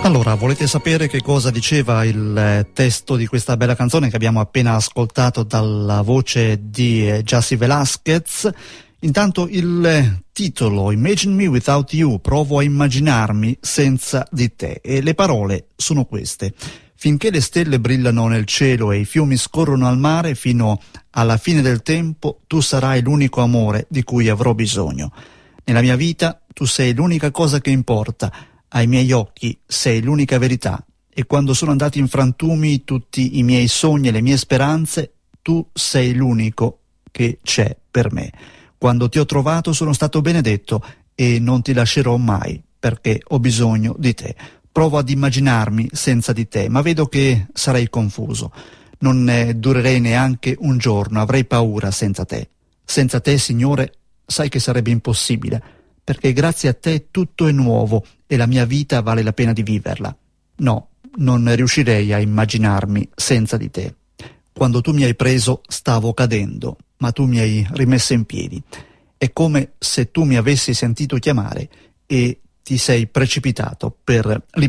Allora, volete sapere che cosa diceva il testo di questa bella canzone che abbiamo appena ascoltato dalla voce di Jassy Velasquez? Intanto il titolo, Imagine Me Without You, provo a immaginarmi senza di te, e le parole sono queste: finché le stelle brillano nel cielo e i fiumi scorrono al mare, fino alla fine del tempo tu sarai l'unico amore di cui avrò bisogno. Nella mia vita tu sei l'unica cosa che importa, ai miei occhi sei l'unica verità, e quando sono andati in frantumi tutti i miei sogni e le mie speranze, tu sei l'unico che c'è per me. Quando ti ho trovato sono stato benedetto e non ti lascerò mai, perché ho bisogno di te. Provo ad immaginarmi senza di te, ma vedo che sarei confuso. Non ne durerei neanche un giorno, avrei paura senza te. Senza te, Signore, sai che sarebbe impossibile, perché grazie a te tutto è nuovo e la mia vita vale la pena di viverla. No, non riuscirei a immaginarmi senza di te. Quando tu mi hai preso stavo cadendo, ma tu mi hai rimesso in piedi. È come se tu mi avessi sentito chiamare e ti sei precipitato per liberarmi.